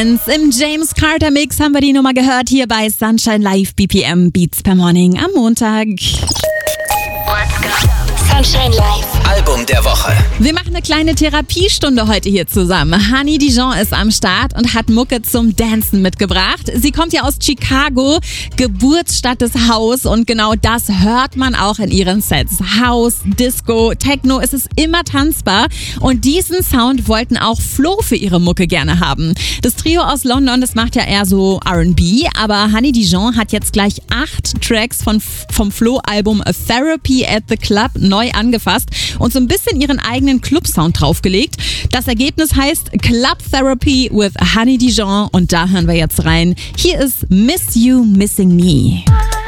Dance. Im James Carter Mix haben wir die Nummer gehört hier bei Sunshine Live BPM Beats per Morning am Montag. Sunshine Live. Album der Woche. Wir machen eine kleine Therapiestunde heute hier zusammen. Honey Dijon ist am Start und hat Mucke zum Dancen mitgebracht. Sie kommt ja aus Chicago, Geburtsstadt des House, und genau das hört man auch in ihren Sets. House, Disco, Techno, es ist immer tanzbar, und diesen Sound wollten auch Flo für ihre Mucke gerne haben. Das Trio aus London, das macht ja eher so R&B, aber Honey Dijon hat jetzt gleich 8 Tracks vom Flo-Album A Therapy at the Club neu angefasst und so ein bisschen ihren eigenen Club-Sound draufgelegt. Das Ergebnis heißt Club Therapy with Honey Dijon, und da hören wir jetzt rein. Hier ist Miss You, Missing Me.